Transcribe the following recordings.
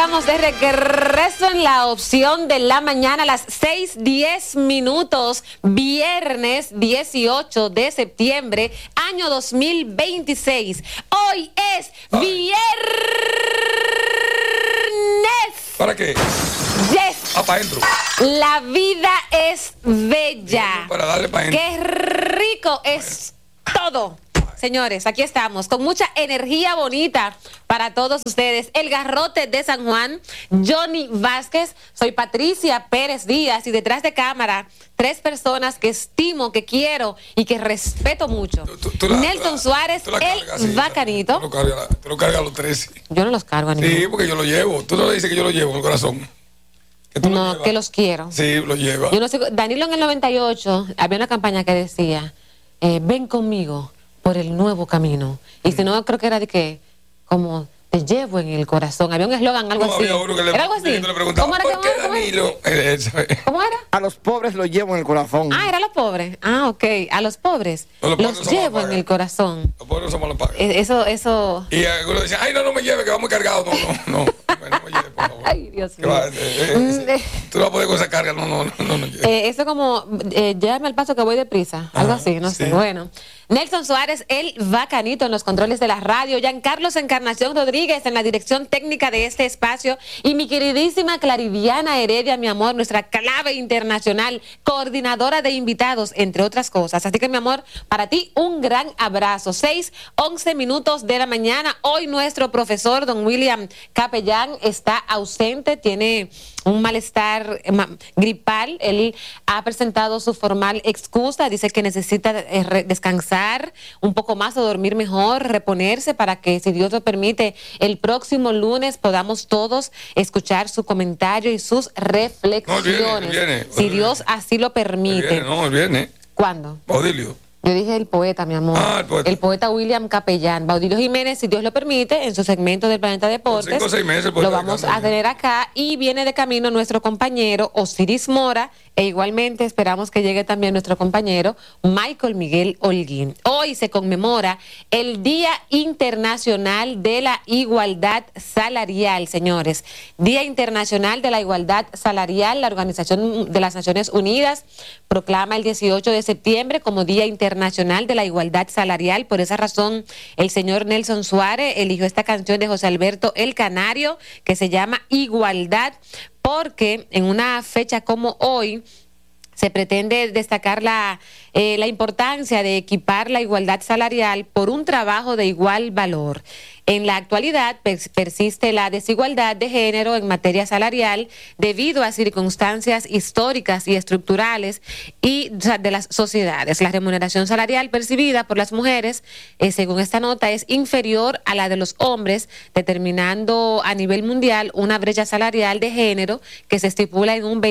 estamos de regreso en la opción de la mañana a las 6:10, viernes 18 de septiembre, año 2026. Hoy es viernes. ¿Para qué? Yes. Para adentro. La vida es bella. Para darle para adentro. Qué rico es todo. Señores, aquí estamos con mucha energía bonita para todos ustedes. El Garrote de San Juan, Johnny Vázquez, soy Patricia Pérez Díaz y detrás de cámara, 3 personas que estimo, que quiero y que respeto mucho. Nelson Suárez, el bacanito. Tú lo cargas a los 3. Yo no los cargo a ninguno. Sí, porque yo lo llevo. Tú no le dices que yo lo llevo en el corazón. No, que los quiero. Sí, lo lleva. Yo no sé, Danilo en el 98 había una campaña que decía, ven conmigo por el nuevo camino. Y si no, creo que era de que, como te llevo en el corazón. Había un eslogan, algo así. ¿Era algo así? ¿Cómo era que Danilo? ¿Cómo era? A los pobres los llevo en el corazón. Ah, era a los pobres. Ah, ok. A los pobres los llevo en el corazón. Los pobres no somos los pagas. Eso. Y algunos decían, ay, no me lleve, que vamos cargados. No me lleve, por favor. Ay, Dios mío. Tú no vas a poder con esa carga. No. Eso como, llévame al paso que voy deprisa. Algo así, no sé. Bueno. Nelson Suárez, el bacanito en los controles de la radio. Giancarlos Encarnación Rodríguez en la dirección técnica de este espacio. Y mi queridísima Claridiana Heredia, mi amor, nuestra clave internacional, coordinadora de invitados, entre otras cosas. Así que, mi amor, para ti un gran abrazo. 6:11 de la mañana. Hoy nuestro profesor, don William Capellán, está ausente, tiene un malestar gripal. Él ha presentado su formal excusa, dice que necesita descansar un poco más o dormir mejor, reponerse para que, si Dios lo permite, el próximo lunes podamos todos escuchar su comentario y sus reflexiones. Viene. Si Dios así lo permite. Él viene. ¿Cuándo? Baudilio. Yo dije el poeta, mi amor. El poeta William Capellán. Baudilio Jiménez, si Dios lo permite, en su segmento del Planeta Deportes, 5 o 6 meses, lo vamos a tener acá. Y viene de camino nuestro compañero Osiris Mora, e igualmente esperamos que llegue también nuestro compañero Michael Miguel Holguín. Hoy se conmemora el Día Internacional de la Igualdad Salarial, señores. Día Internacional de la Igualdad Salarial. La Organización de las Naciones Unidas proclama el 18 de septiembre como Día Internacional de la Igualdad Salarial. Por esa razón, el señor Nelson Suárez eligió esta canción de José Alberto El Canario, que se llama Igualdad, porque en una fecha como hoy se pretende destacar la importancia de equipar la igualdad salarial por un trabajo de igual valor. En la actualidad persiste la desigualdad de género en materia salarial debido a circunstancias históricas y estructurales y de las sociedades. La remuneración salarial percibida por las mujeres, según esta nota, es inferior a la de los hombres, determinando a nivel mundial una brecha salarial de género que se estipula en un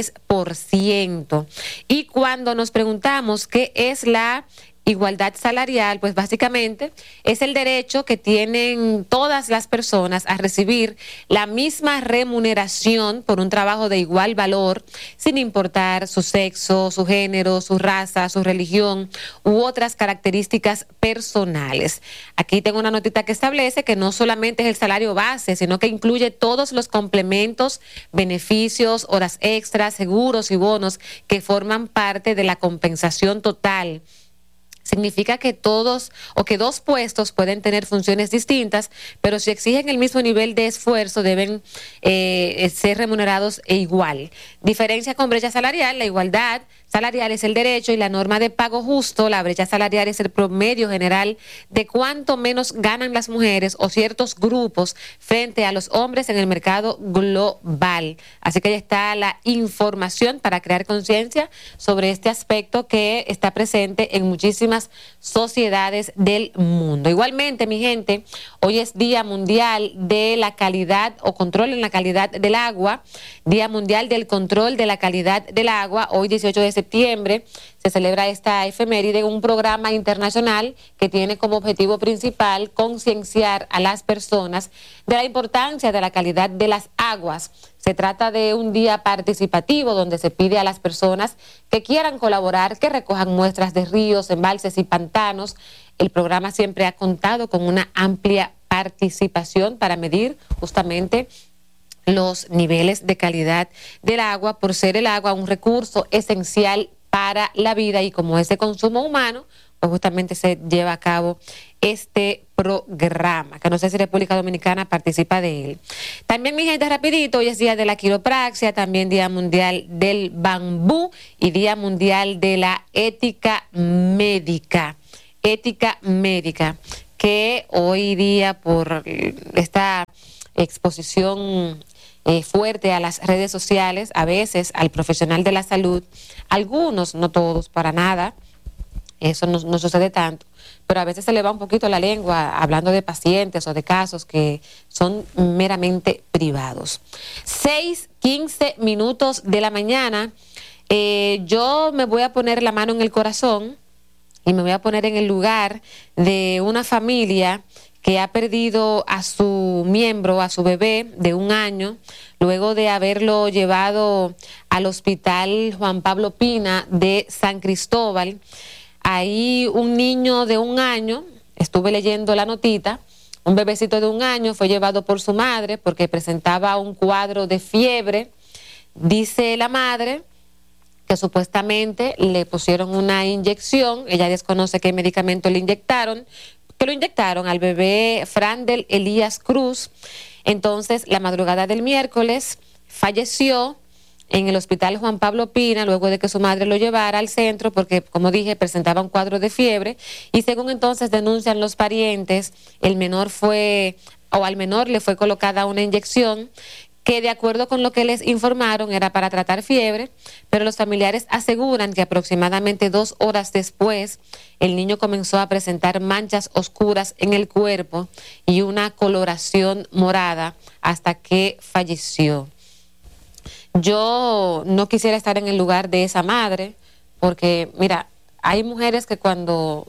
23%. Y cuando nos preguntamos qué es la igualdad salarial, pues básicamente es el derecho que tienen todas las personas a recibir la misma remuneración por un trabajo de igual valor, sin importar su sexo, su género, su raza, su religión u otras características personales. Aquí tengo una notita que establece que no solamente es el salario base, sino que incluye todos los complementos, beneficios, horas extras, seguros y bonos que forman parte de la compensación total. Significa que todos o que 2 puestos pueden tener funciones distintas, pero si exigen el mismo nivel de esfuerzo deben ser remunerados igual. Diferencia con brecha salarial: la igualdad salarial es el derecho y la norma de pago justo. La brecha salarial es el promedio general de cuánto menos ganan las mujeres o ciertos grupos frente a los hombres en el mercado global. Así que ya está la información para crear conciencia sobre este aspecto que está presente en muchísimas sociedades del mundo. Igualmente, mi gente, hoy es Día Mundial de la Calidad o Control en la Calidad del Agua, Día Mundial del Control de la Calidad del Agua. Hoy, 18 de septiembre, se celebra esta efeméride, un programa internacional que tiene como objetivo principal concienciar a las personas de la importancia de la calidad de las aguas. Se trata de un día participativo donde se pide a las personas que quieran colaborar que recojan muestras de ríos, embalses y pantanos. El programa siempre ha contado con una amplia participación para medir justamente los niveles de calidad del agua, por ser el agua un recurso esencial para la vida, y como es de consumo humano, pues justamente se lleva a cabo este programa, que no sé si República Dominicana participa de él. También, mi gente, rapidito, hoy es Día de la Quiropraxia, también Día Mundial del Bambú y Día Mundial de la Ética Médica. Ética médica, que hoy día, por esta exposición fuerte a las redes sociales, a veces al profesional de la salud, algunos, no todos, para nada, eso no sucede tanto, pero a veces se le va un poquito la lengua hablando de pacientes o de casos que son meramente privados. 6:15 de la mañana, yo me voy a poner la mano en el corazón y me voy a poner en el lugar de una familia que ha perdido a su miembro, a su bebé de 1 año, luego de haberlo llevado al hospital Juan Pablo Pina de San Cristóbal. Ahí un niño de 1 año, estuve leyendo la notita, un bebecito de 1 año fue llevado por su madre porque presentaba un cuadro de fiebre. Dice la madre que supuestamente le pusieron una inyección, ella desconoce qué medicamento le inyectaron, que lo inyectaron al bebé Frandel Elías Cruz. Entonces, la madrugada del miércoles falleció en el hospital Juan Pablo Pina, luego de que su madre lo llevara al centro, porque, como dije, presentaba un cuadro de fiebre, y según entonces denuncian los parientes, al menor le fue colocada una inyección que, de acuerdo con lo que les informaron, era para tratar fiebre, pero los familiares aseguran que aproximadamente 2 horas después el niño comenzó a presentar manchas oscuras en el cuerpo y una coloración morada hasta que falleció. Yo no quisiera estar en el lugar de esa madre, porque, mira, hay mujeres que cuando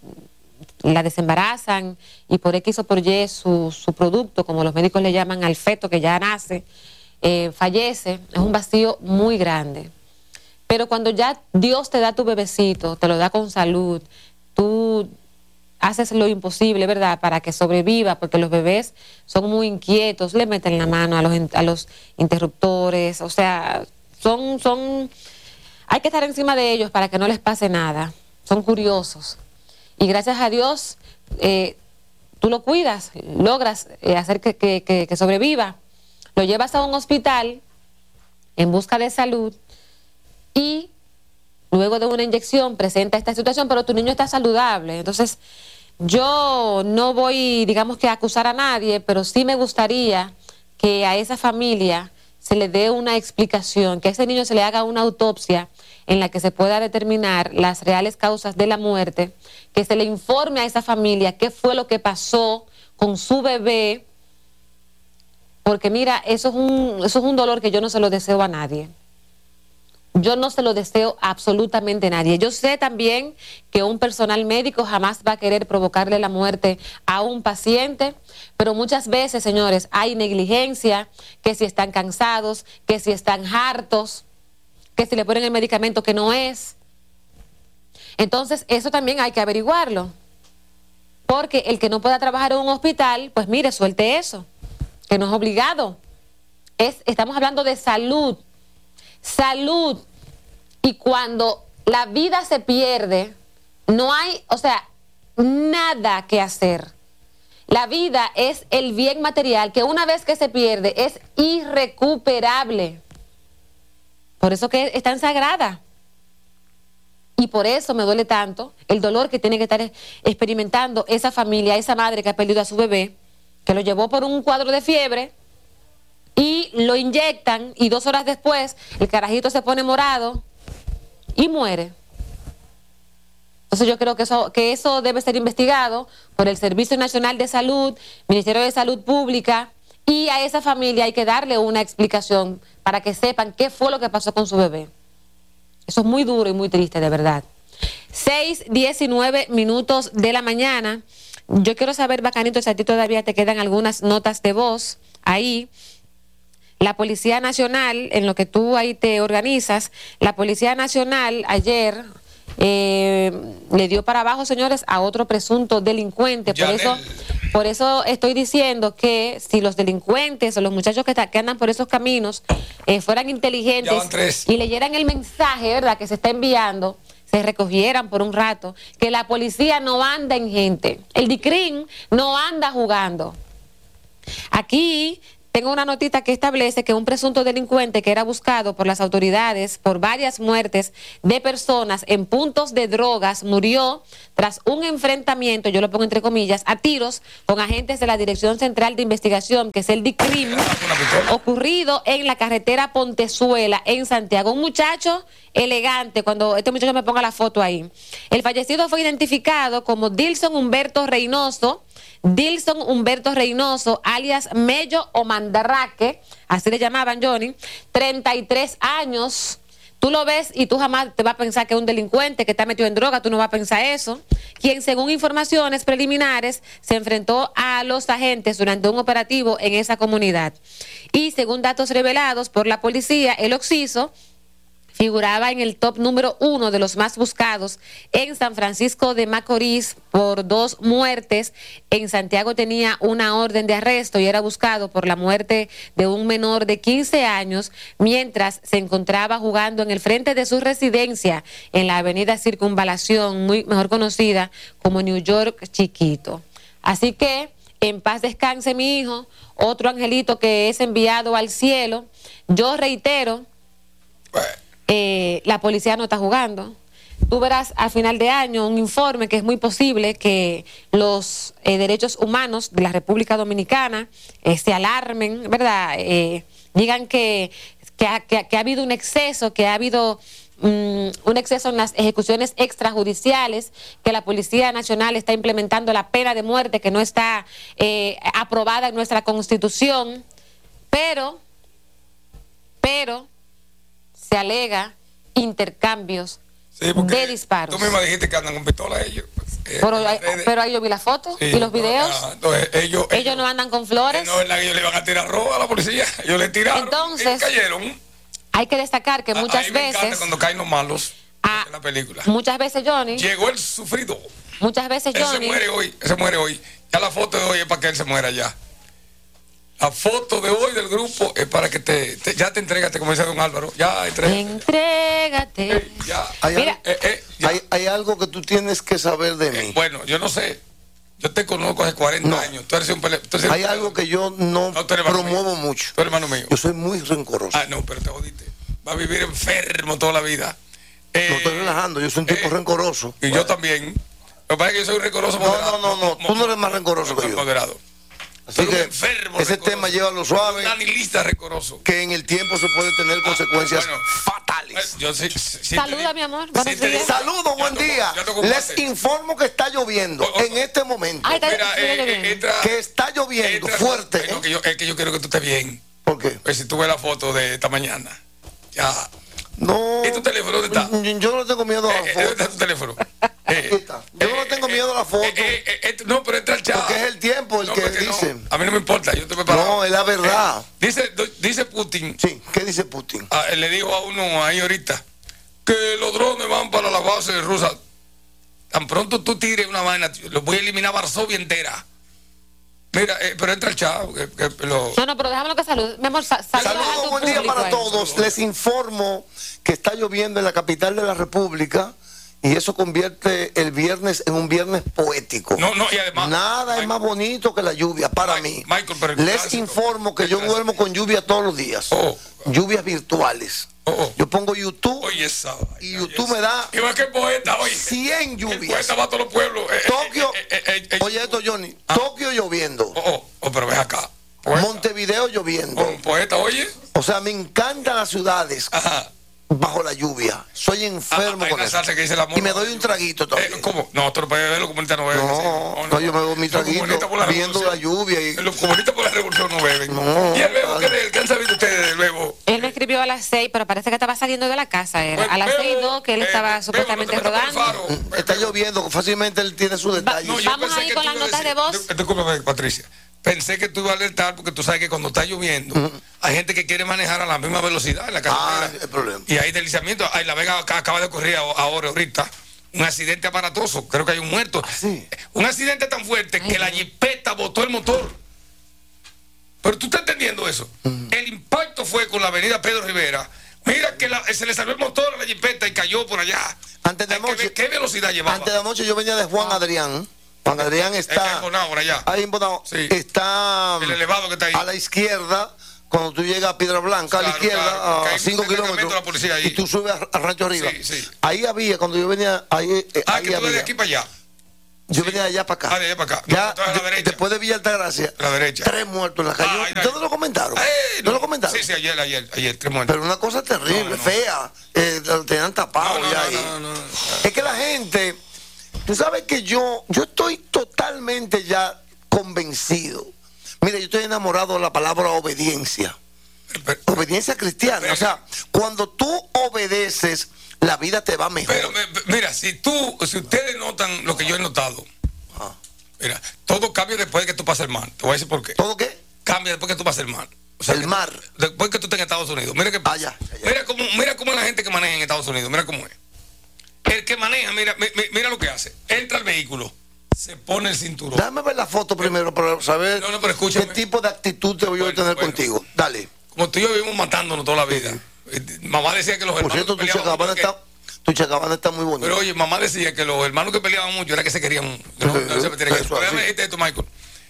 la desembarazan y por X o por Y su producto, como los médicos le llaman al feto que ya nace, fallece, es un vacío muy grande. Pero cuando ya Dios te da tu bebecito, te lo da con salud, tú haces lo imposible, ¿verdad?, para que sobreviva, porque los bebés son muy inquietos, le meten la mano a los interruptores, o sea, hay que estar encima de ellos para que no les pase nada, son curiosos. Y gracias a Dios, tú lo cuidas, logras hacer que sobreviva. Lo llevas a un hospital en busca de salud y luego de una inyección presenta esta situación, pero tu niño está saludable. Entonces, yo no voy, digamos, que a acusar a nadie, pero sí me gustaría que a esa familia se le dé una explicación, que a ese niño se le haga una autopsia en la que se pueda determinar las reales causas de la muerte, que se le informe a esa familia qué fue lo que pasó con su bebé, porque mira, eso es un dolor que yo no se lo deseo a nadie. Yo no se lo deseo a absolutamente nadie. Yo sé también que un personal médico jamás va a querer provocarle la muerte a un paciente, pero muchas veces, señores, hay negligencia, que si están cansados, que si están hartos, que si le ponen el medicamento que no es. Entonces, eso también hay que averiguarlo. Porque el que no pueda trabajar en un hospital, pues mire, suelte eso, que no es obligado. Estamos hablando de salud. Salud. Y cuando la vida se pierde, no hay, o sea, nada que hacer. La vida es el bien material que una vez que se pierde es irrecuperable. Por eso que es tan sagrada. Y por eso me duele tanto el dolor que tiene que estar experimentando esa familia, esa madre que ha perdido a su bebé, que lo llevó por un cuadro de fiebre y lo inyectan y 2 horas después el carajito se pone morado y muere. Entonces yo creo que eso debe ser investigado por el Servicio Nacional de Salud, Ministerio de Salud Pública, y a esa familia hay que darle una explicación para que sepan qué fue lo que pasó con su bebé. Eso es muy duro y muy triste, de verdad. 6:19 de la mañana. Yo quiero saber, Bacanito, si a ti todavía te quedan algunas notas de voz ahí. La Policía Nacional, en lo que tú ahí te organizas, la Policía Nacional ayer le dio para abajo, señores, a otro presunto delincuente. Por eso estoy diciendo que si los delincuentes o los muchachos que andan por esos caminos fueran inteligentes y leyeran el mensaje, ¿verdad?, que se está enviando, se recogieran por un rato, que la policía no anda en gente, el DICRIM no anda jugando. Aquí tengo una notita que establece que un presunto delincuente que era buscado por las autoridades por varias muertes de personas en puntos de drogas murió tras un enfrentamiento, yo lo pongo entre comillas, a tiros con agentes de la Dirección Central de Investigación, que es el DICRIM, ocurrido en la carretera Pontezuela, en Santiago. Un muchacho elegante, cuando este muchacho me ponga la foto ahí. El fallecido fue identificado como Dilson Humberto Reynoso, alias Mello o Mandarraque, así le llamaban, Johnny, 33 años. Tú lo ves y tú jamás te vas a pensar que es un delincuente que está metido en droga, tú no vas a pensar eso. Quien, según informaciones preliminares, se enfrentó a los agentes durante un operativo en esa comunidad. Y según datos revelados por la policía, el occiso figuraba en el top número 1 de los más buscados en San Francisco de Macorís por 2 muertes. En Santiago tenía una orden de arresto y era buscado por la muerte de un menor de 15 años mientras se encontraba jugando en el frente de su residencia en la avenida Circunvalación, mejor conocida como New York Chiquito. Así que en paz descanse mi hijo, otro angelito que es enviado al cielo. Yo reitero, la policía no está jugando. Tú verás a final de año un informe que es muy posible que los derechos humanos de la República Dominicana se alarmen, ¿verdad? Digan que ha habido un exceso, que ha habido un exceso en las ejecuciones extrajudiciales, que la Policía Nacional está implementando la pena de muerte que no está aprobada en nuestra Constitución, pero se alega intercambios de disparos. Tú misma dijiste que andan con pistola ellos. Pero ahí yo vi las fotos y los videos. Entonces, ellos no andan con flores. No es la que ellos le van a tirar robo a la policía. Ellos le tiraron. Entonces, cayeron. Hay que destacar que muchas veces, cuando caen los malos en la película. Muchas veces, Johnny. Llegó el sufrido. Muchas veces, Johnny. Ese muere hoy. Ya la foto de hoy es para que él se muera ya. La foto de hoy del grupo es para que ya te entrégate, como dice don Álvaro. Ya, entrégate. Ya. Hay algo que tú tienes que saber de mí. Bueno, yo no sé. Yo te conozco hace 40 años. Tú eres hay algo que yo no promuevo mucho. Tú eres hermano mío. Yo soy muy rencoroso. No, pero te jodiste. Va a vivir enfermo toda la vida. No estoy relajando, yo soy un tipo rencoroso. Y yo también. Lo que pasa es que yo soy rencoroso moderado. No. Tú no eres más rencoroso que yo. Moderado. Así que ese tema lleva lo suave. Anilista rencoroso. Que en el tiempo se puede tener consecuencias fatales. Saluda, mi amor. Buenos días. Saludos, buen día. Les informo que está lloviendo en este momento. Que está lloviendo fuerte. Es que yo quiero que tú estés bien. ¿Por qué? Pues si tú ves la foto de esta mañana. Ya. No. ¿Y tu teléfono dónde está? Yo no tengo miedo a la foto. ¿Dónde está tu teléfono? Yo no tengo miedo a la foto. No, pero entra al chat. Porque es el tiempo el que dice. A mí no me importa, yo te preparo. No, es la verdad. Dice Putin. Sí, ¿qué dice Putin? Le dijo a uno ahí ahorita que los drones van para la base rusa. Tan pronto tú tires una vaina, los voy a eliminar Varsovia entera. Mira, pero entra al chat. No, pero déjame que salude. Mi amor, saludos, buen día para todos. Les informo que está lloviendo en la capital de la República y eso convierte el viernes en un viernes poético. Y además, nada es más bonito que la lluvia para mí. Les informo que yo duermo con lluvia todos los días. Lluvias virtuales. Yo pongo YouTube y YouTube me da 100 lluvias. Poeta va a todos los pueblos. Tokio, oye esto, Johnny, Tokio lloviendo. Pero ven acá. Montevideo lloviendo. Poeta, oye. O sea, me encantan las ciudades bajo la lluvia. Soy enfermo con eso. Y me doy un traguito también. ¿Cómo? No, tú no puedes ver, los comunistas no beben. No, yo me doy mi traguito viendo la lluvia. Los comunistas por la revolución no beben. ¿Y el bebo? ¿Qué han sabido ustedes del bebo? Él me escribió a las 6, pero parece que estaba saliendo de la casa. A las 6:02 que él estaba supuestamente rodando. Está lloviendo, fácilmente él tiene su detalle. Vamos a ir con las notas de voz. Discúlpame, Patricia. Pensé que tú ibas a alertar porque tú sabes que cuando está lloviendo hay gente que quiere manejar a la misma velocidad en la carretera. El problema. Y hay deslizamientos. La Vega acaba de ocurrir ahora, ahorita. un accidente aparatoso, creo que hay un muerto. ¿Sí? Un accidente tan fuerte que la jipeta botó el motor. Pero tú estás entendiendo eso. El impacto fue con la avenida Pedro Rivera. Mira que se le salió el motor a la jipeta y cayó por allá. Antes de anoche, ¿Qué velocidad llevaba? Antes de anoche yo venía de Juan Adrián. Juan Adrián está ahí en Bonao. Sí. Está el elevado que está ahí a la izquierda. Cuando tú llegas a Piedra Blanca, claro, a la izquierda, a 5 kilómetros, y tú subes a Rancho Arriba. Sí. Ahí había, cuando yo venía, ahí que tú de aquí para allá. Yo venía de allá para acá. De allá para acá. Ya, después de Villa Altagracia, la derecha. 3 muertos en la calle. ¿Ustedes no lo comentaron? ¿No lo comentaron? Sí, ayer, 3 muertos. Pero una cosa terrible, fea. Lo tenían tapado ya ahí. No. Es que la gente, tú sabes que yo estoy totalmente ya convencido. Mira, yo estoy enamorado de la palabra obediencia. Obediencia cristiana. O sea, cuando tú obedeces, la vida te va mejor. Pero mira, si ustedes notan lo que yo he notado, mira, todo cambia después de que tú pases el mar. Te voy a decir por qué. ¿Todo qué? Cambia después que tú pases el mar. O sea, el mar. Después que tú estés en Estados Unidos. Mira que allá. Mira cómo es la gente que maneja en Estados Unidos. Mira cómo es. El que maneja, mira lo que hace. Entra al vehículo, se pone el cinturón. Dame ver la foto primero para saber pero escúchame. qué tipo de actitud te voy a tener contigo. Dale. Como tú y yo vivimos matándonos toda la vida. Mamá decía que los hermanos. Por cierto, tu chacabana está muy bonita. Pero oye, mamá decía que los hermanos que peleaban mucho era que se querían. Déjame decirte esto, Michael.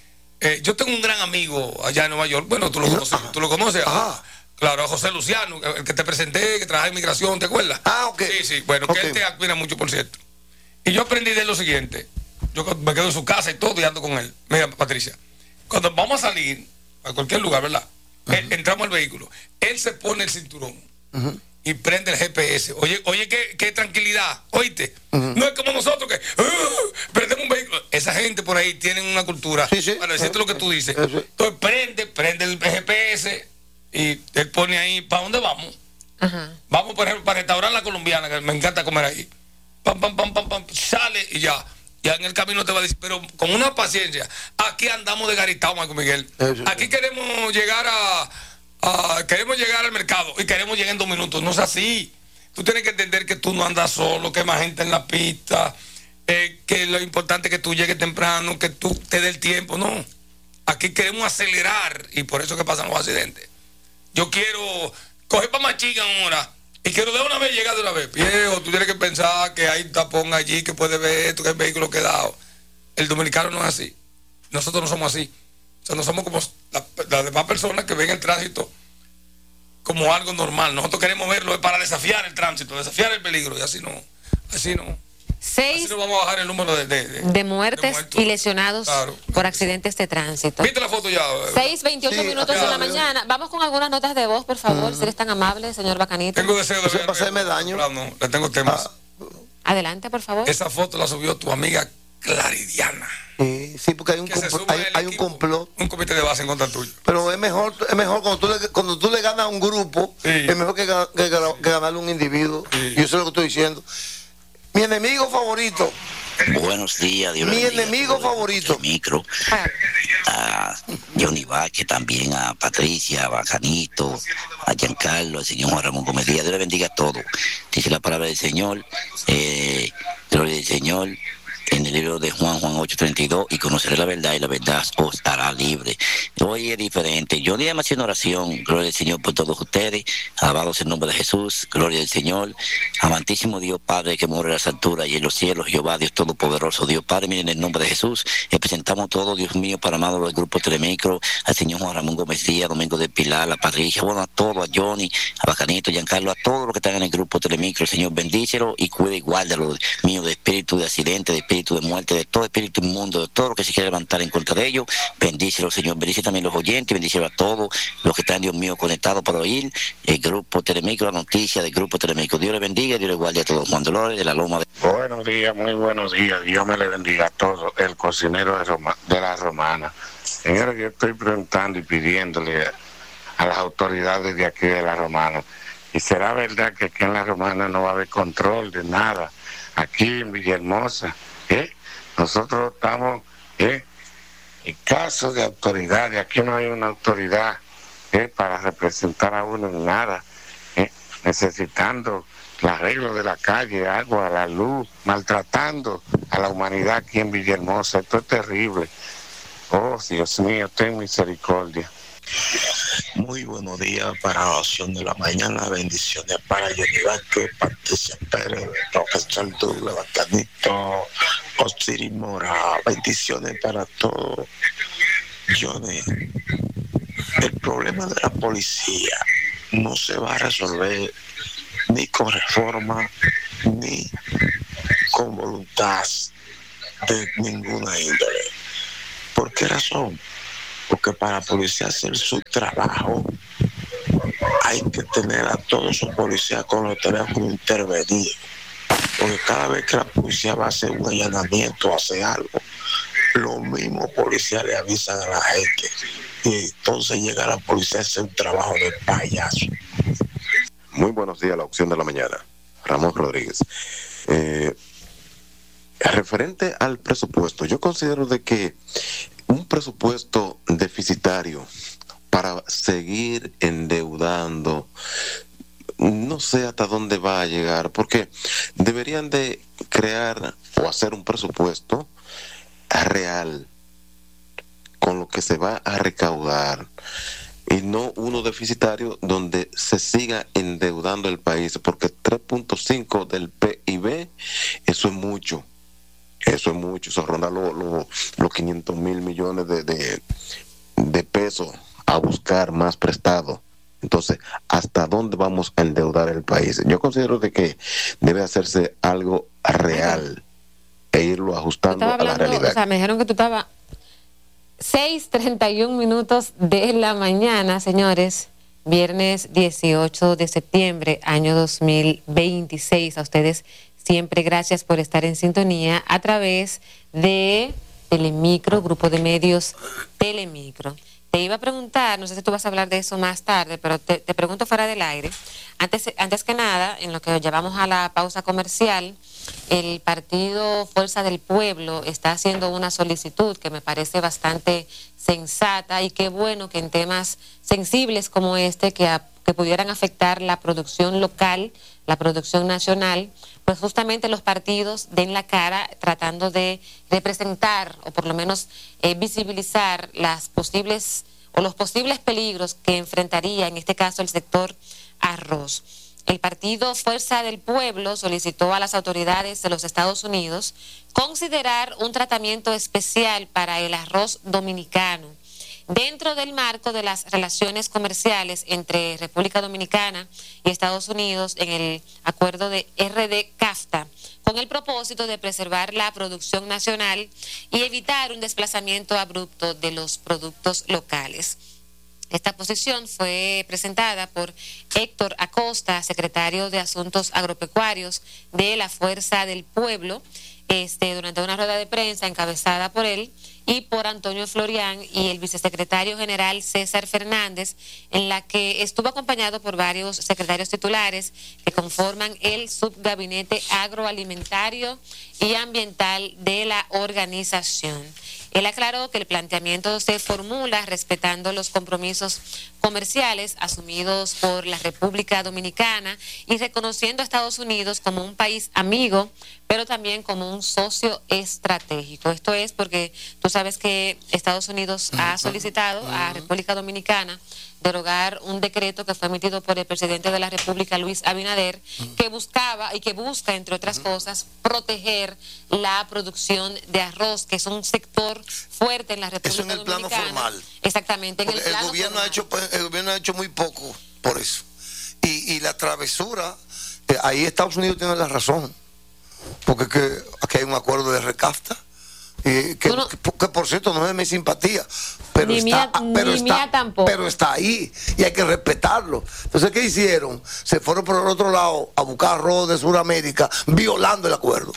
Yo tengo un gran amigo allá en Nueva York. Bueno, tú lo conoces. ¿Tú lo conoces? Claro, a José Luciano, el que te presenté, que trabaja en inmigración, ¿te acuerdas? Ok. Sí. Bueno, que él te admira mucho, por cierto. Y yo aprendí de él lo siguiente. Yo me quedo en su casa y todo y ando con él. Mira, Patricia, cuando vamos a salir a cualquier lugar, ¿verdad? Entramos al vehículo, él se pone el cinturón y prende el GPS. Oye, qué tranquilidad, oíste. No es como nosotros que prendemos un vehículo. Esa gente por ahí tienen una cultura, para decirte lo que tú dices. Entonces prende el GPS y él pone ahí, ¿para dónde vamos? Vamos, por ejemplo, para restaurar la colombiana, que me encanta comer ahí. Pam, sale y ya en el camino te va a decir, pero con una paciencia. Aquí andamos de garitado, Marco Miguel. Aquí queremos llegar queremos llegar al mercado y queremos llegar en 2 minutos. No es así. Tú tienes que entender que tú no andas solo, que hay más gente en la pista, que lo importante es que tú llegues temprano, que tú te dé el tiempo. No. Aquí queremos acelerar y por eso que pasan los accidentes. Yo quiero coger para Machigan ahora. Y quiero de una vez llegar de una vez. Viejo, tú tienes que pensar que hay un tapón allí, que puede ver esto, que el vehículo quedado. El dominicano no es así. Nosotros no somos así. O sea, no somos como las demás personas que ven el tránsito como algo normal. Nosotros queremos verlo para desafiar el tránsito, desafiar el peligro. Y así no. Así no vamos a bajar el número de muertes y lesionados por accidentes de tránsito. ¿Viste la foto ya? 6:28 minutos de la mañana. Vamos con algunas notas de voz, por favor, si eres tan amable, señor Bacanito. Tengo deseo de hacerme daño. No, le tengo temas. Adelante, por favor. Esa foto la subió tu amiga Claridiana. Sí, porque hay un complot. Un comité de base en contra tuyo. Pero es mejor cuando tú le ganas a un grupo, es mejor que ganarle a un individuo. Y eso es lo que estoy diciendo. Mi enemigo favorito. Buenos días, Dios. Mi enemigo favorito. Micro. A Johnny Vázquez, también a Patricia, a Bacanito, a Giancarlo, al señor Juan Ramón Gómez Díaz. Dios le bendiga a todos. Dice la palabra del Señor. Gloria del Señor. En el libro de Juan 8:32, y conoceré la verdad y la verdad os hará libre. Hoy es diferente. Yo le haciendo oración, gloria al Señor por todos ustedes, alabados el nombre de Jesús, gloria al Señor, amantísimo Dios Padre que mora en las alturas y en los cielos, Jehová Dios Todopoderoso, Dios Padre, miren el nombre de Jesús, presentamos todo, Dios mío, para amado del grupo Telemicro, al señor Juan Ramón Gómez Díaz, Domingo de Pilar, a Patricia, bueno, a todo, a Johnny, a Bacanito, a Giancarlo, a todos los que están en el grupo Telemicro, el Señor bendícelo y cuide y guárdalo, mío, de espíritu de accidente, de espíritu de muerte, de todo espíritu inmundo, de todo lo que se quiere levantar en contra de ellos. Bendícelo, Señor. Bendice también los oyentes, bendícelo a todos los que están, Dios mío, conectados para oír el grupo Telemicro, la noticia del grupo Telemicro. Dios le bendiga, Dios le guarde a todos. Juan Dolores de la Loma. Buenos días, muy buenos días. Dios me le bendiga a todos. El cocinero de la Romana. Señores, yo estoy preguntando y pidiéndole a las autoridades de aquí de la Romana. ¿Y será verdad que aquí en la Romana no va a haber control de nada? Aquí en Villahermosa, nosotros estamos en caso de autoridades. Aquí no hay una autoridad para representar a uno en nada, necesitando el arreglo de la calle, agua, la luz, maltratando a la humanidad aquí en Villahermosa. Esto es terrible. Oh, Dios mío, ten misericordia. Muy buenos días para la Opción de la Mañana. Bendiciones para Johnny Vázquez, Patricia Pérez, Profesor Douglas, Bacanito, Osiris Mora. Bendiciones para todos. Johnny, el problema de la policía no se va a resolver ni con reforma ni con voluntad de ninguna índole. ¿Por qué razón? Porque para la policía hacer su trabajo hay que tener a todos sus policías con los teléfonos intervenidos. Porque cada vez que la policía va a hacer un allanamiento o hacer algo, los mismos policías le avisan a la gente. Y entonces llega la policía a hacer un trabajo de payaso. Muy buenos días, la Opción de la Mañana. Ramón Rodríguez. Referente al presupuesto, yo considero de que un presupuesto deficitario para seguir endeudando, no sé hasta dónde va a llegar, porque deberían de crear o hacer un presupuesto real con lo que se va a recaudar y no uno deficitario donde se siga endeudando el país, porque 3.5 del PIB, eso es mucho. Eso ronda los 500 mil millones de pesos a buscar más prestado. Entonces, ¿hasta dónde vamos a endeudar el país? Yo considero de que debe hacerse algo real e irlo ajustando a la realidad. O sea, me dijeron que tú estabas 6:31 minutos de la mañana, señores. Viernes 18 de septiembre, año 2026. A ustedes siempre gracias por estar en sintonía a través de Telemicro, grupo de medios Telemicro. Te iba a preguntar, no sé si tú vas a hablar de eso más tarde, pero te pregunto fuera del aire. Antes que nada, en lo que llevamos a la pausa comercial, el partido Fuerza del Pueblo está haciendo una solicitud que me parece bastante sensata, y qué bueno que en temas sensibles como este, que pudieran afectar la producción local, la producción nacional, pues justamente los partidos den la cara tratando de representar o por lo menos visibilizar los posibles peligros que enfrentaría en este caso el sector arroz. El partido Fuerza del Pueblo solicitó a las autoridades de los Estados Unidos considerar un tratamiento especial para el arroz dominicano dentro del marco de las relaciones comerciales entre República Dominicana y Estados Unidos en el acuerdo de RD-CAFTA, con el propósito de preservar la producción nacional y evitar un desplazamiento abrupto de los productos locales. Esta posición fue presentada por Héctor Acosta, secretario de Asuntos Agropecuarios de la Fuerza del Pueblo, durante una rueda de prensa encabezada por él y por Antonio Florián y el vicesecretario general César Fernández, en la que estuvo acompañado por varios secretarios titulares que conforman el subgabinete agroalimentario y ambiental de la organización. Él aclaró que el planteamiento se formula respetando los compromisos comerciales asumidos por la República Dominicana y reconociendo a Estados Unidos como un país amigo, pero también como un socio estratégico. Esto es porque tú sabes que Estados Unidos ha solicitado a República Dominicana derogar un decreto que fue emitido por el presidente de la República, Luis Abinader, que buscaba y que busca, entre otras cosas, proteger la producción de arroz, que es un sector fuerte en la República Dominicana. Eso en el plano formal. Exactamente, en el plano formal. El gobierno ha hecho muy poco por eso. Y la travesura, ahí Estados Unidos tiene la razón, porque aquí hay un acuerdo de recafta. Que por cierto no es de mi simpatía, pero está ahí y hay que respetarlo. Entonces, ¿qué hicieron? Se fueron por el otro lado a buscar arroz de Sudamérica, violando el acuerdo.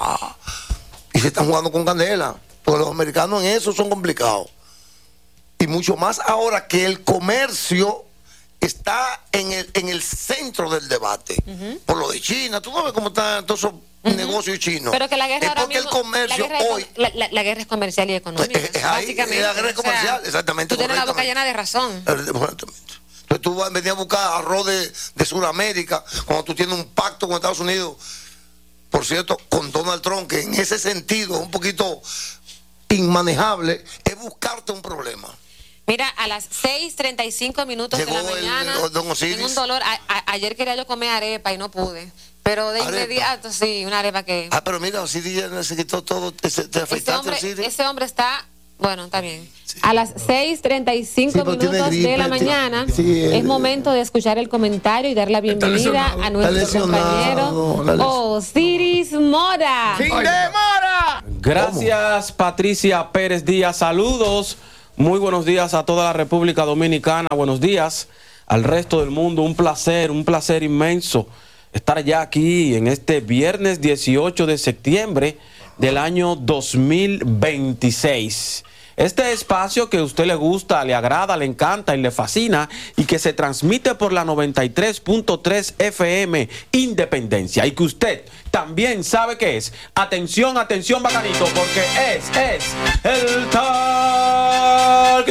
Y se están jugando con candela, porque los americanos en eso son complicados. Y mucho más ahora que el comercio está en el centro del debate. Por lo de China, tú no ves cómo están todos esos negocios chinos. Pero que la guerra ahora mismo, el comercio la guerra es comercial y económica. Es ahí, la guerra es comercial, exactamente. Tú tienes la boca llena de razón. Entonces tú venías a buscar arroz de Sudamérica, cuando tú tienes un pacto con Estados Unidos, por cierto, con Donald Trump, que en ese sentido es un poquito inmanejable, es buscarte un problema. Mira, a las 6:35 minutos de la mañana, tengo un dolor. Ayer quería yo comer arepa y no pude. Pero de inmediato, sí, una arepa que... pero mira, Osiris ya se quitó todo, te afectaste, Osiris. Ese hombre está... Bueno, está bien. Sí. A las 6:35 minutos de la mañana es momento de escuchar el comentario y dar la bienvenida a nuestro compañero Osiris Mora. ¡Sin demora! Gracias, Patricia Pérez Díaz. Saludos. Muy buenos días a toda la República Dominicana. Buenos días al resto del mundo. Un placer inmenso estar ya aquí en este viernes 18 de septiembre del año 2026. Este espacio que a usted le gusta, le agrada, le encanta y le fascina y que se transmite por la 93.3 FM Independencia y que usted también sabe que es. Atención, atención, bacanito, porque es el Talk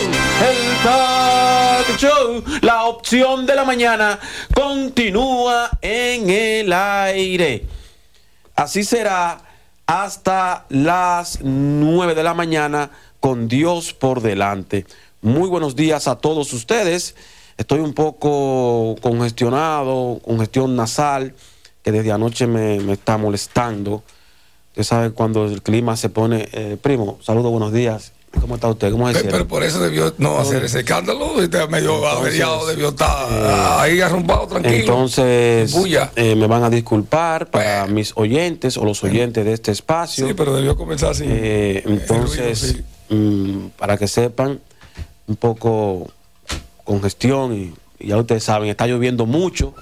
Show, la opción de la mañana continúa en el aire. Así será hasta las 9 de la mañana con Dios por delante. Muy buenos días a todos ustedes. Estoy un poco congestionado, congestión nasal, que desde anoche me está molestando. Usted sabe cuando el clima se pone... primo, saludos, buenos días. ¿Cómo está usted? ¿Cómo es? Pero por eso debió no hacer ese escándalo. Medio averiado, debió estar ahí arrumbado, tranquilo. Entonces, me van a disculpar para mis oyentes o los oyentes de este espacio. Sí, pero debió comenzar así. Entonces, para que sepan, un poco congestión y ya ustedes saben, está lloviendo mucho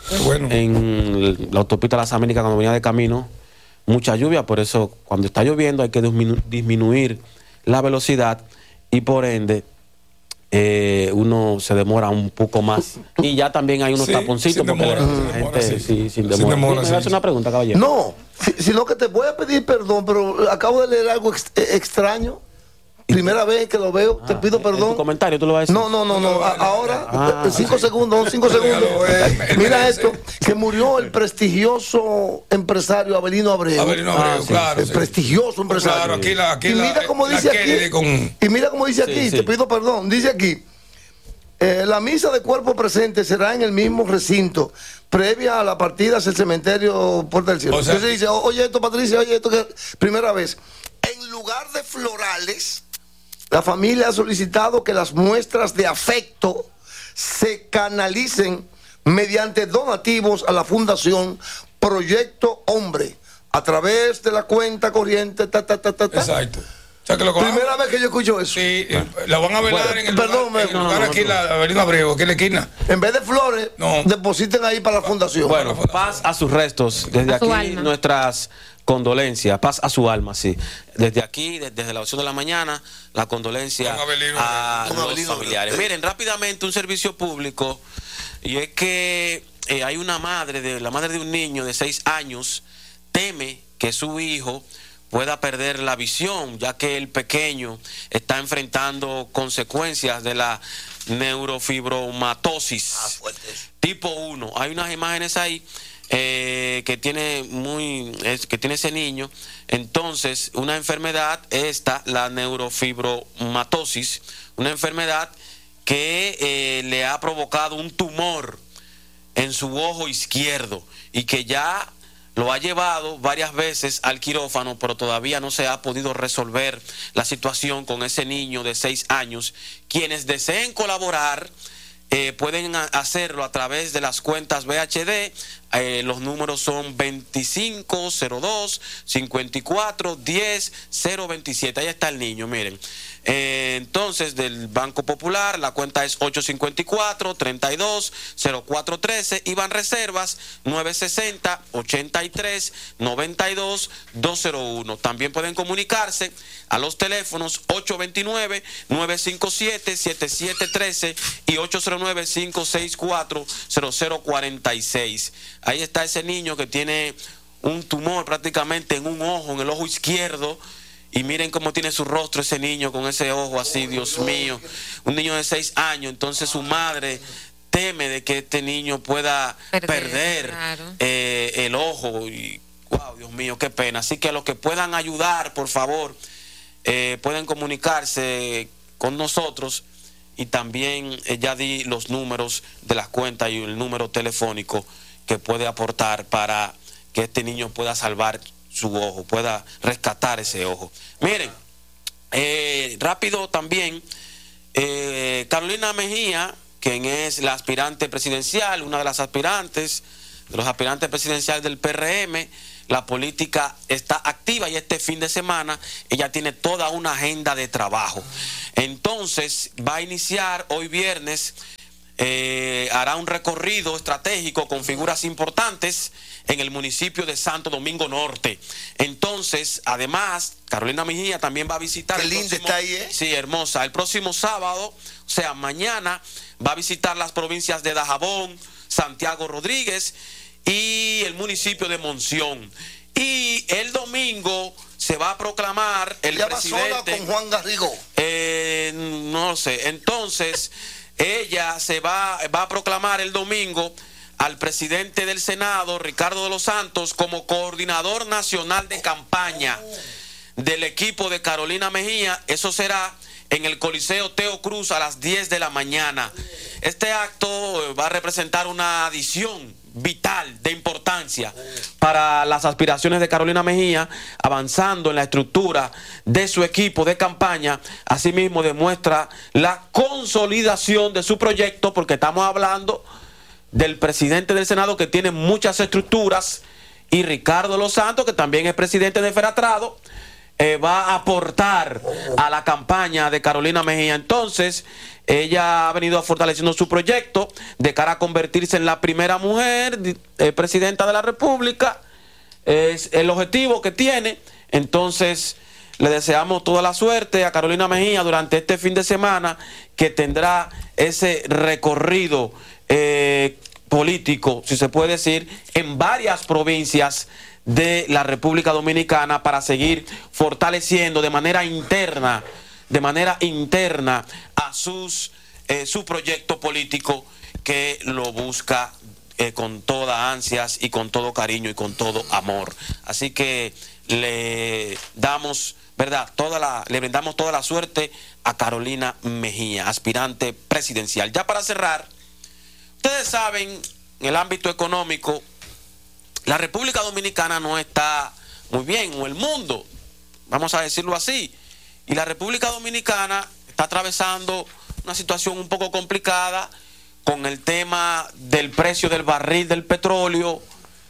en la autopista Las Américas cuando venía de camino. Mucha lluvia, por eso cuando está lloviendo hay que disminuir la velocidad y por ende uno se demora un poco más y ya también hay unos taponcitos porque la gente sin demora. ¿Me hace una pregunta, caballero? No, sino que te voy a pedir perdón, pero acabo de leer algo extraño. Primera vez que lo veo, te pido perdón. ¿Tu comentario tú lo vas a decir? No. Ahora, 5 segundos. Mira esto, que murió el prestigioso empresario Avelino Abreu. Claro. El prestigioso empresario. Claro, aquí y mira cómo dice aquí, te pido perdón, dice aquí, la misa de cuerpo presente será en el mismo recinto, previa a la partida hacia el cementerio Puerta del Cielo. Entonces dice, oye esto, Patricia, que primera vez, en lugar de florales, la familia ha solicitado que las muestras de afecto se canalicen mediante donativos a la Fundación Proyecto Hombre a través de la cuenta corriente. Exacto. O sea, que primera vez que yo escucho eso. Sí, la van a velar en el lugar aquí, la Avenida Abreu, aquí en la esquina. En vez de flores, depositen ahí para la fundación. Bueno, paz a sus restos. Desde aquí nuestras condolencias, paz a su alma, sí. Desde aquí, desde la opción de la mañana, la condolencia a los familiares. Miren, rápidamente un servicio público, y es que hay una madre, la madre de un niño de 6 años, teme que su hijo pueda perder la visión, ya que el pequeño está enfrentando consecuencias de la neurofibromatosis tipo 1. Hay unas imágenes ahí que tiene ese niño. Entonces, una enfermedad la neurofibromatosis, una enfermedad que le ha provocado un tumor en su ojo izquierdo y que ya lo ha llevado varias veces al quirófano, pero todavía no se ha podido resolver la situación con ese niño de 6 años. Quienes deseen colaborar pueden hacerlo a través de las cuentas BHD. Los números son 2502-5410-027. Ahí está el niño, miren. Entonces, del Banco Popular, la cuenta es 854-32-0413 y Banreservas 960-83-92-201. También pueden comunicarse a los teléfonos 829-957-7713 y 809-564-0046. Ahí está ese niño que tiene un tumor prácticamente en un ojo, en el ojo izquierdo. Y miren cómo tiene su rostro ese niño con ese ojo así, Dios mío. Un niño de 6 años. Entonces su madre teme de que este niño pueda perder claro. El ojo. Y, wow, Dios mío, qué pena. Así que los que puedan ayudar, por favor, pueden comunicarse con nosotros. Y también ya di los números de las cuentas y el número telefónico que puede aportar para que este niño pueda salvar su ojo, pueda rescatar ese ojo. Miren, rápido también, Carolina Mejía, quien es la aspirante presidencial, una de las aspirantes, de los aspirantes presidenciales del PRM, la política está activa y este fin de semana ella tiene toda una agenda de trabajo. Entonces va a iniciar hoy viernes, hará un recorrido estratégico con figuras importantes en el municipio de Santo Domingo Norte. Entonces, además, Carolina Mejía también va a visitar... Qué linda está ahí, ¿eh? Sí, hermosa. El próximo sábado, o sea, mañana, va a visitar las provincias de Dajabón, Santiago Rodríguez y el municipio de Monción. Y el domingo se va a proclamar el presidente... ¿Ya va sola con Juan Garrigó? No lo sé. Entonces, ella se va a proclamar el domingo al presidente del Senado, Ricardo de los Santos, como coordinador nacional de campaña del equipo de Carolina Mejía. Eso será en el Coliseo Teo Cruz a las 10 de la mañana. Este acto va a representar una adición vital, de importancia para las aspiraciones de Carolina Mejía, avanzando en la estructura de su equipo de campaña. Asimismo demuestra la consolidación de su proyecto, porque estamos hablando del presidente del Senado, que tiene muchas estructuras, y Ricardo Los Santos, que también es presidente de Feratrado, va a aportar a la campaña de Carolina Mejía. Entonces, ella ha venido fortaleciendo su proyecto de cara a convertirse en la primera mujer presidenta de la República. Es el objetivo que tiene. Entonces, le deseamos toda la suerte a Carolina Mejía durante este fin de semana, que tendrá ese recorrido político, si se puede decir, en varias provincias de la República Dominicana, para seguir fortaleciendo de manera interna a su proyecto político, que lo busca con toda ansias y con todo cariño y con todo amor. Así que le damos, ¿verdad?, le brindamos toda la suerte a Carolina Mejía, aspirante presidencial. Ya para cerrar, ustedes saben, en el ámbito económico, la República Dominicana no está muy bien, o el mundo, vamos a decirlo así, y la República Dominicana está atravesando una situación un poco complicada con el tema del precio del barril del petróleo,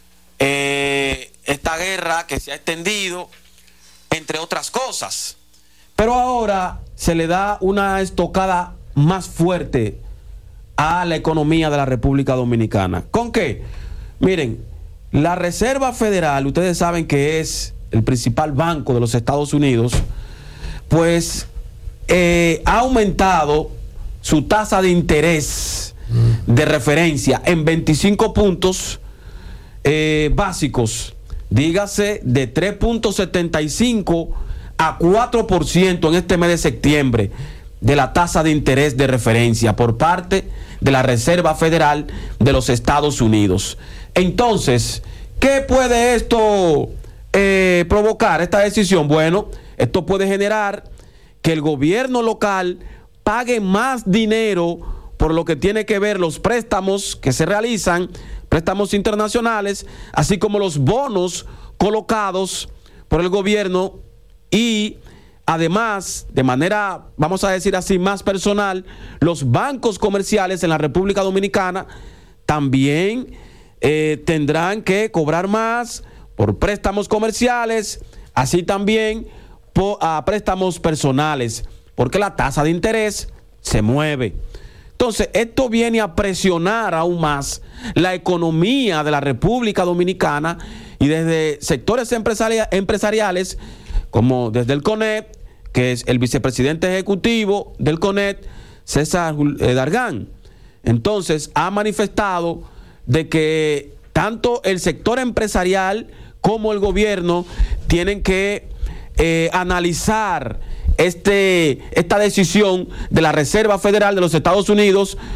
esta guerra que se ha extendido, entre otras cosas. Pero ahora se le da una estocada más fuerte a la economía de la República Dominicana. ¿Con qué? Miren, la Reserva Federal, ustedes saben que es el principal banco de los Estados Unidos, pues ha aumentado su tasa de interés de referencia en 25 puntos básicos, dígase de 3.75 a 4% en este mes de septiembre, de la tasa de interés de referencia por parte de la Reserva Federal de los Estados Unidos. Entonces, ¿qué puede esto provocar, esta decisión? Bueno, esto puede generar que el gobierno local pague más dinero por lo que tiene que ver los préstamos que se realizan, préstamos internacionales, así como los bonos colocados por el gobierno, y además, de manera, vamos a decir así, más personal, los bancos comerciales en la República Dominicana también tendrán que cobrar más por préstamos comerciales, así también a préstamos personales, porque la tasa de interés se mueve. Entonces, esto viene a presionar aún más la economía de la República Dominicana, y desde sectores empresariales, como desde el CONET, que es el vicepresidente ejecutivo del CONET, César Dargan. Entonces, ha manifestado de que tanto el sector empresarial como el gobierno tienen que analizar esta decisión de la Reserva Federal de los Estados Unidos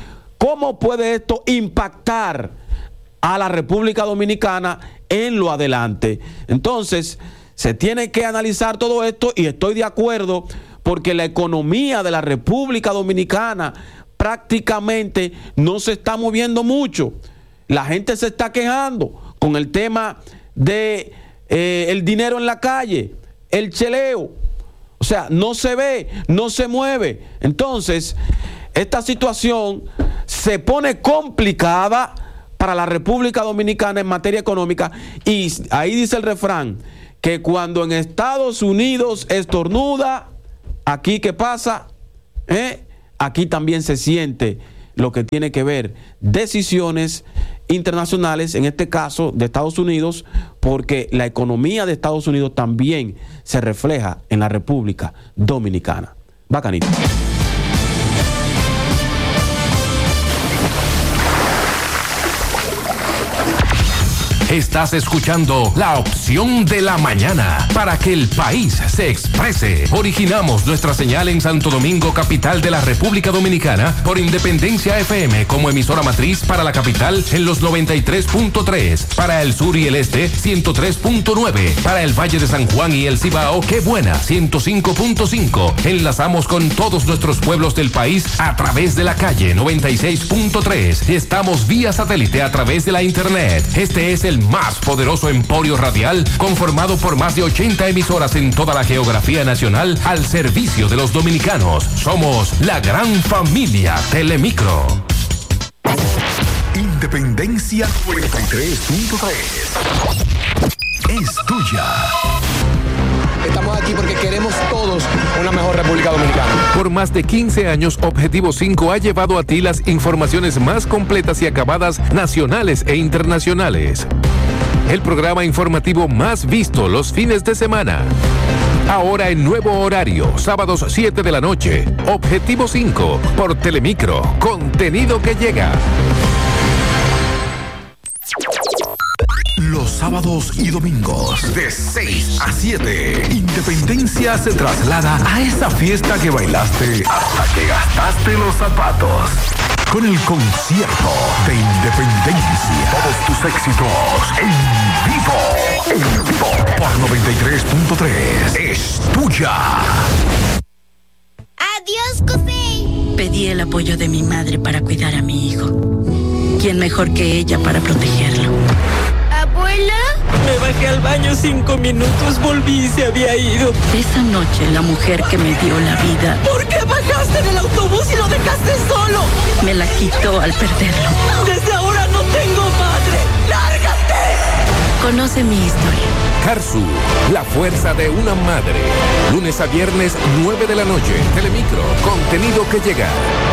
¿cómo puede esto impactar a la República Dominicana en lo adelante? Entonces, se tiene que analizar todo esto y estoy de acuerdo porque la economía de la República Dominicana prácticamente no se está moviendo mucho. La gente se está quejando con el tema de el dinero en la calle, el cheleo. O sea, no se ve, no se mueve. Entonces, esta situación se pone complicada para la República Dominicana en materia económica. Y ahí dice el refrán, que cuando en Estados Unidos estornuda, aquí ¿qué pasa? Aquí también se siente lo que tiene que ver decisiones internacionales, en este caso de Estados Unidos, porque la economía de Estados Unidos también se refleja en la República Dominicana. Bacanito. Estás escuchando La Opción de la Mañana para que el país se exprese. Originamos nuestra señal en Santo Domingo, capital de la República Dominicana, por Independencia FM como emisora matriz para la capital en los 93.3, para el sur y el este 103.9, para el Valle de San Juan y el Cibao, Qué Buena 105.5. Enlazamos con todos nuestros pueblos del país a través de la calle 96.3. Estamos vía satélite a través de la internet. Este es el más poderoso emporio radial, conformado por más de 80 emisoras en toda la geografía nacional al servicio de los dominicanos. Somos la gran familia Telemicro. Independencia 93.3 es tuya. Estamos aquí porque queremos todos una mejor República Dominicana. Por más de 15 años, Objetivo 5 ha llevado a ti las informaciones más completas y acabadas nacionales e internacionales. El programa informativo más visto los fines de semana. Ahora en nuevo horario, sábados 7 de la noche. Objetivo 5 por Telemicro. Contenido que llega. Los sábados y domingos de 6 a 7, Independencia se traslada a esa fiesta que bailaste hasta que gastaste los zapatos. Con el concierto de Independencia. Todos tus éxitos en vivo por 93.3. Es tuya. Adiós, José. Pedí el apoyo de mi madre para cuidar a mi hijo. ¿Quién mejor que ella para protegerlo? ¿Abuela? Me bajé al baño 5 minutos, volví y se había ido. Esa noche la mujer que me dio la vida... ¿Por qué bajaste del autobús y lo dejaste solo? Me la quitó al perderlo. Desde ahora no tengo madre. ¡Lárgate! Conoce mi historia. Carsu, la fuerza de una madre. Lunes a viernes, 9 de la noche. Telemicro, contenido que llega.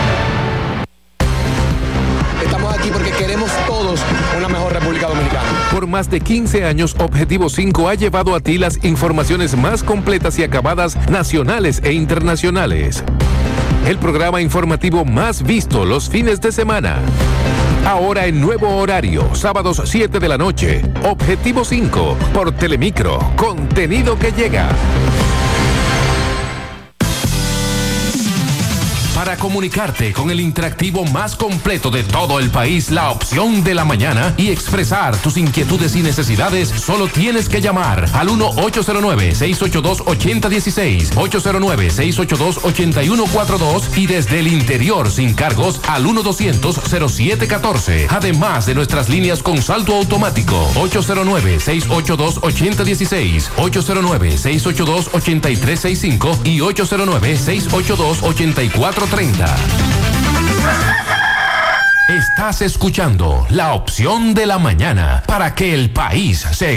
Estamos aquí porque queremos todos una mejor República Dominicana. Por más de 15 años, Objetivo 5 ha llevado a ti las informaciones más completas y acabadas nacionales e internacionales. El programa informativo más visto los fines de semana. Ahora en nuevo horario, sábados 7 de la noche. Objetivo 5 por Telemicro. Contenido que llega. Para comunicarte con el interactivo más completo de todo el país, La Opción de la Mañana, y expresar tus inquietudes y necesidades, solo tienes que llamar al 1-809-682-8016, 809-682-8142 y desde el interior sin cargos al 1-200-0714. Además de nuestras líneas con saldo automático, 809-682-8016, 809-682-8365 y 809-682-8430. Estás escuchando La Opción de la Mañana para que el país se